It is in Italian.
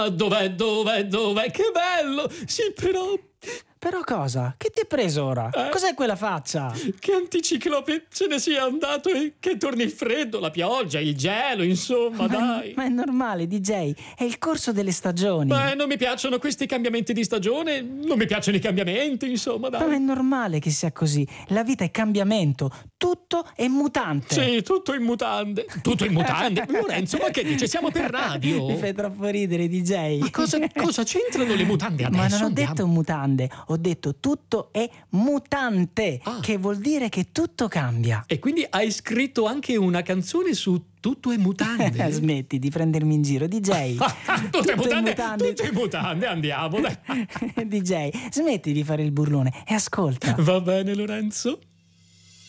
Dov'è? Che bello! Sì, però... Però cosa? Che ti è preso ora? Cos'è quella faccia? Che anticiclope se ne sia andato e che torni il freddo, la pioggia, il gelo, insomma, dai. Ma è normale, DJ, è il corso delle stagioni. Non mi piacciono questi cambiamenti di stagione, non mi piacciono i cambiamenti, insomma, dai. Ma è normale che sia così, la vita è cambiamento, tutto è mutante. Sì, tutto in mutande. Tutto in mutande? Lorenzo, ma che dice? Siamo per radio. Mi fai troppo ridere, DJ. Ma cosa c'entrano le mutande adesso? Ma non ho detto mutande, ho detto tutto è mutante, che vuol dire che tutto cambia. E quindi hai scritto anche una canzone su tutto è mutande? Smetti di prendermi in giro, DJ. Tutto è mutande, andiamo, dai. DJ, smetti di fare il burlone e ascolta. Va bene, Lorenzo.